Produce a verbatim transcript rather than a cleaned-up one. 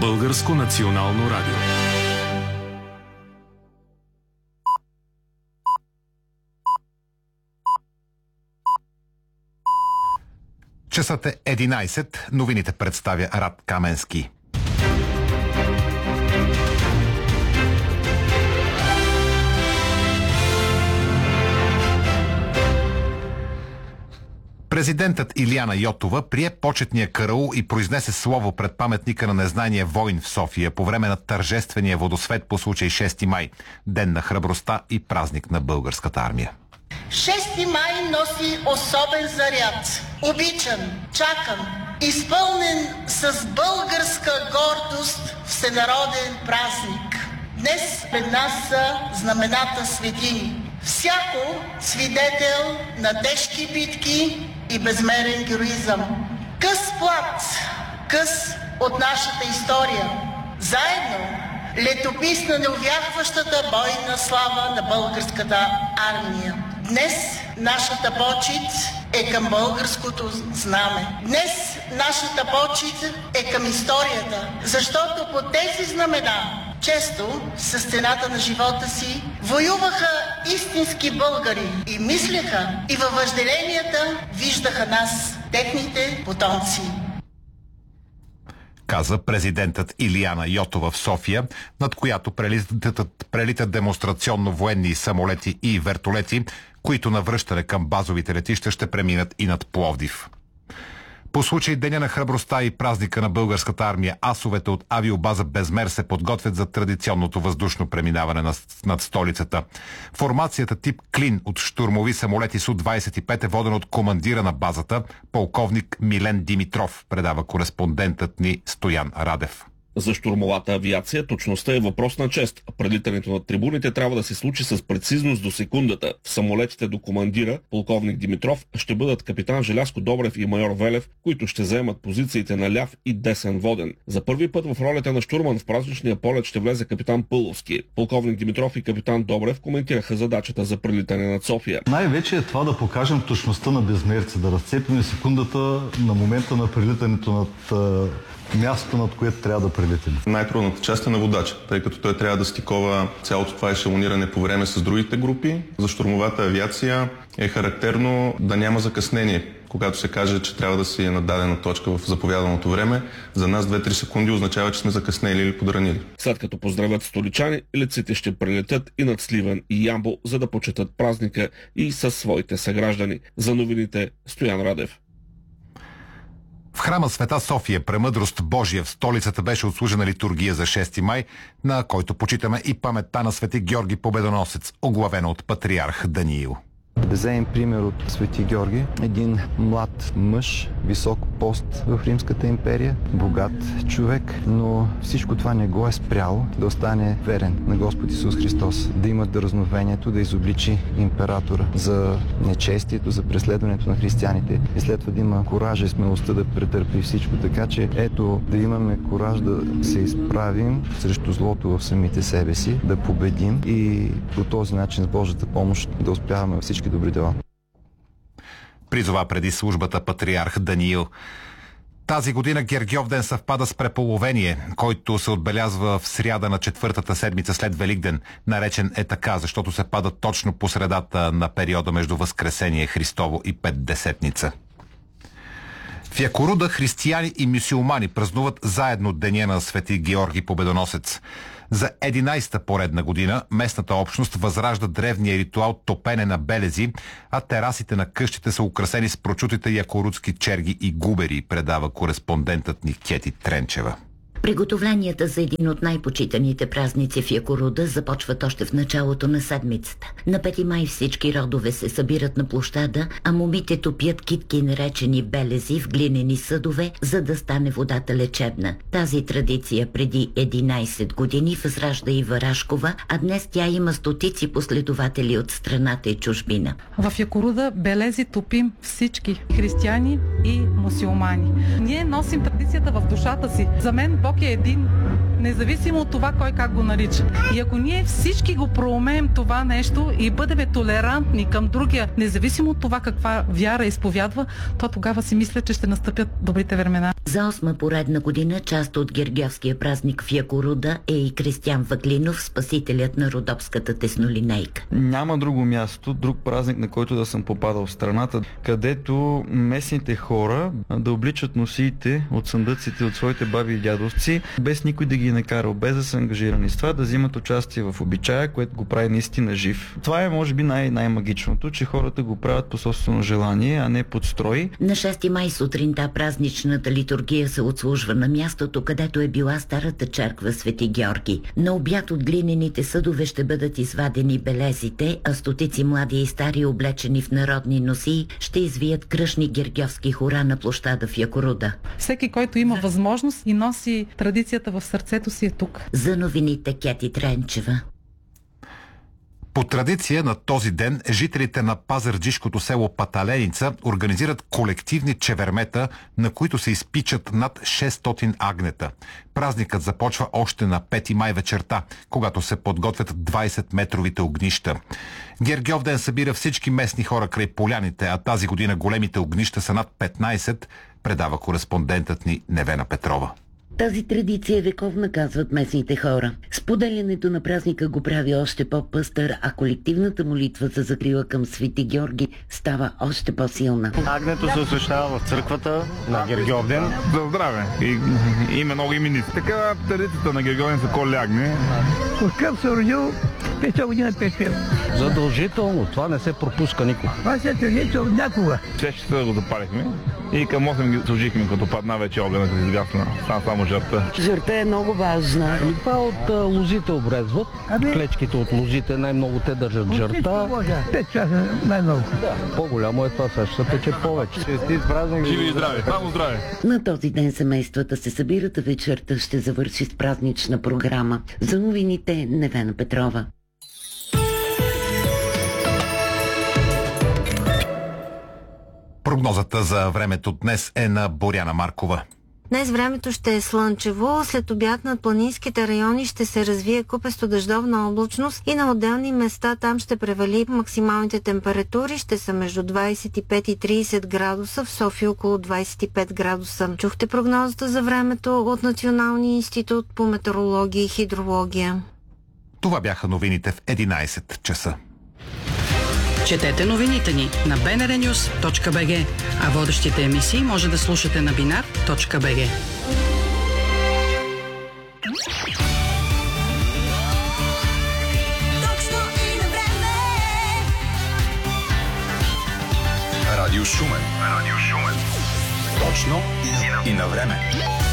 Българско национално радио. Часът е единайсет. Новините представя Рад Каменски. Президентът Илияна Йотова прие почетния караул и произнесе слово пред паметника на незнания войн в София по време на тържествения водосвет по случай шести май, ден на храбростта и празник на българската армия. шести май носи особен заряд. Обичан, чакан, изпълнен с българска гордост всенароден празник. Днес пред нас са знамената светини. Всяко свидетел на тежки битки и безмерен героизъм. Къс плат, къс от нашата история. Заедно летопис на неувяхващата бойна слава на българската армия. Днес нашата почит е към българското знаме. Днес нашата почит е към историята, защото по тези знамена често с цената на живота си воюваха истински българи и мислеха и във въжделенията виждаха нас, техните потомци. Каза президентът Илияна Йотова в София, над която прелитат, прелитат демонстрационно военни самолети и вертолети, които на връщане към базовите летища ще преминат и над Пловдив. По случай Деня на храбростта и празника на българската армия, асовете от авиобаза Безмер се подготвят за традиционното въздушно преминаване над столицата. Формацията тип Клин от щурмови самолети Су двайсет и пет е водена от командира на базата, полковник Милен Димитров, предава кореспондентът ни Стоян Радев. За щурмовата авиация точността е въпрос на чест. Прелитането на трибуните трябва да се случи с прецизност до секундата. В самолетите до командира, полковник Димитров, ще бъдат капитан Желязко Добрев и майор Велев, които ще заемат позициите на ляв и десен воден. За първи път в ролята на щурман в празничния полет ще влезе капитан Пъловски. Полковник Димитров и капитан Добрев коментираха задачата за прелитане над София. Най-вече е това да покажем точността на безмерци, да разцепим секундата на момента на прелитането над мястото, над което трябва да прелетим. Най-трудната част е на водача, тъй като той трябва да стикова цялото това ешелониране по време с другите групи. За щурмовата авиация е характерно да няма закъснение. Когато се каже, че трябва да си е на дадена точка в заповяданото време, за нас две-три секунди означава, че сме закъснели или подранили. След като поздравят столичани, летците ще прелетят и над Сливен и Ямбол, за да почетат празника и със своите съграждани. За новините Стоян Радев. В храма Света София, Премъдрост Божия, в столицата беше отслужена литургия за шести май, на който почитаме и паметта на свети Георги Победоносец, оглавена от патриарх Даниил. Да вземем пример от свети Георги, един млад мъж, висок пост в Римската империя, богат човек, но всичко това не го е спряло да остане верен на Господ Исус Христос, да има дързновението да изобличи императора за нечестието, за преследването на християните и след това да има коража и смелостта да претърпи всичко, така че ето да имаме кораж да се изправим срещу злото в самите себе си, да победим и по този начин с Божията помощ да успяваме всички добри дела. Призова преди службата патриарх Даниил. Тази година Гергьовден съвпада с Преполовение, който се отбелязва в сряда на четвъртата седмица след Великден. Наречен е така, защото се пада точно по средата на периода между Възкресение Христово и Петдесетница. В Якоруда християни и мюсюлмани празнуват заедно Деня на свети Георги Победоносец. За единайсета поредна година местната общност възражда древния ритуал топене на белези, а терасите на къщите са украсени с прочутите якорудски черги и губери, предава кореспондентът ни Кети Тренчева. Приготовленията за един от най-почитаните празници в Якоруда започват още в началото на седмицата. На пети май всички родове се събират на площада, а момите топят китки, наречени белези, в глинени съдове, за да стане водата лечебна. Тази традиция преди единайсет години възражда и Варашкова, а днес тя има стотици последователи от страната и чужбина. В Якоруда белези топим всички християни и мусулмани. Ние носим традицията в душата си. За мен Бог е един. независимо от това кой как го нарича. И ако ние всички го проумеем това нещо и бъдем толерантни към другия, независимо от това каква вяра изповядва, то тогава си мисля, че ще настъпят добрите времена. За осма поредна година част от гергьовския празник в Якоруда е и Кристиян Ваклинов, спасителят на родопската теснолинейка. Няма друго място, друг празник, на който да съм попадал в страната, където местните хора да обличат носиите от съндъците от своите баби и дядовци, без никой да ги е накарал, без да са ангажирани с това, да взимат участие в обичая, което го прави наистина жив. Това е, може би, най- най-магичното, че хората го правят по собствено желание, а не под строй. На шести май сутринта празничната литургия се отслужва на мястото, където е била старата черква Свети Георги. На обяд от глинените съдове ще бъдат извадени белезите, а стотици млади и стари, облечени в народни носии, ще извият кръшни гергьовски хора на площада в Якоруда. Всеки, който има възможност и носи традицията в сърцето си, е тук. За новините Кети Тренчева. По традиция на този ден жителите на пазарджишкото село Паталеница организират колективни чевермета, на които се изпичат над шестстотин агнета. Празникът започва още на пети май вечерта, когато се подготвят двайсетметровите огнища. Гергьовден събира всички местни хора край поляните, а тази година големите огнища са над петнайсет, предава кореспондентът ни Невена Петрова. Тази традиция е вековна, казват местните хора. Споделянето на празника го прави още по-пъстър, а колективната молитва за закрила към Свети Георги става още по-силна. Агнето се освещава в църквата на Гергьовден. За здраве! И, има много именици. Така традицията на Гергьовден са коли агне. Откъв се родил, пета година печел. Задължително, това не се пропуска никога. Това се традиция от някога. шест часа го запалихме и към осем ги служихме, като падна вече огънът се изгасна. Само, само жърта. Жърта е много важна. И това от а, лозите обрезват. Клечките от лозите най-много те държат жърта. Пет часа най-много. Да, по-голямо е това, сега ще се пече повече. Честит празник. Живи и здраве. Само здраве. На този ден семействата се събират, а вечерта ще завърши с празнична програма. За новините Невена Петрова. Прогнозата за времето днес е на Боряна Маркова. Днес времето ще е слънчево, след обяд над планинските райони ще се развие купесто дъждовна облачност и на отделни места там ще превали. Максималните температури ще са между двайсет и пет и трийсет градуса, в София около двайсет и пет градуса. Чухте прогнозата за времето от Националния институт по метеорология и хидрология. Това бяха новините в единайсет часа. Четете новините ни на би ен ар нюс точка би джи, а водещите емисии може да слушате на бинар точка би джи. Радио Шумен. Радио Шумен. Точно и на време.